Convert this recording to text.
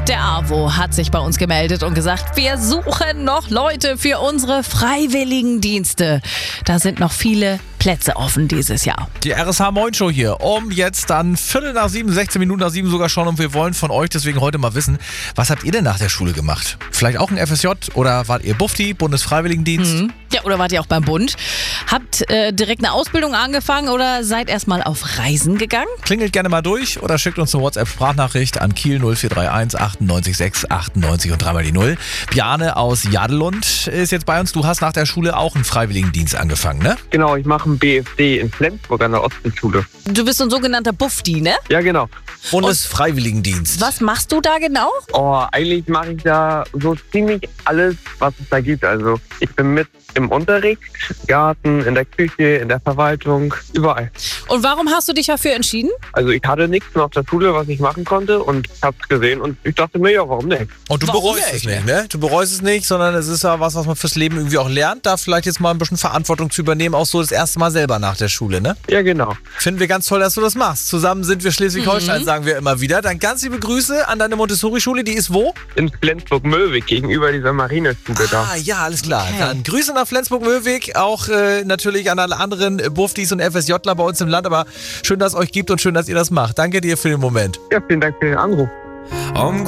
Der AWO hat sich bei uns gemeldet und gesagt, wir suchen noch Leute für unsere Freiwilligendienste. Da sind noch viele Plätze offen dieses Jahr. Die RSH Moin Show hier, um jetzt dann 6:15, 16 Minuten nach 7 sogar schon, und wir wollen von euch deswegen heute mal wissen, was habt ihr denn nach der Schule gemacht? Vielleicht auch ein FSJ oder wart ihr Bufti, Bundesfreiwilligendienst? Ja, oder wart ihr auch beim Bund? Habt direkt eine Ausbildung angefangen oder seid erstmal auf Reisen gegangen? Klingelt gerne mal durch oder schickt uns eine WhatsApp-Sprachnachricht an Kiel 0431 98 6 98 und dreimal die 0. Bjarne aus Jadelund ist jetzt bei uns. Du hast nach der Schule auch einen Freiwilligendienst angefangen, ne? Genau, ich mache einen BFD in Flensburg an der Ostseeschule. Du bist ein sogenannter Bufti, ne? Ja, genau. Bundesfreiwilligendienst. Was machst du da genau? Oh, eigentlich mache ich da so ziemlich alles, was es da gibt. Also ich bin mit im Unterricht, Garten, in der Küche, in der Verwaltung, überall. Und warum hast du dich dafür entschieden? Also ich hatte nichts mehr auf der Schule, was ich machen konnte, und hab's gesehen und ich dachte mir, ja, warum nicht? Und du Warum bereust es nicht, ne? Du bereust es nicht, sondern es ist ja was man fürs Leben irgendwie auch lernt, da vielleicht jetzt mal ein bisschen Verantwortung zu übernehmen, auch so das erste Mal selber nach der Schule, ne? Ja, genau. Finden wir ganz toll, dass du das machst. Zusammen sind wir Schleswig-Holstein, sagen wir immer wieder. Dann ganz liebe Grüße an deine Montessori-Schule, die ist wo? In Flensburg-Möllwig gegenüber dieser Marineschule da. Ah, ja, alles klar. Okay. Dann Grüße nach Flensburg-Möllwig, auch natürlich an alle anderen Buftis und FSJler bei uns im Land, aber schön, dass es euch gibt und schön, dass ihr das macht. Danke dir für den Moment. Ja, vielen Dank für den Anruf.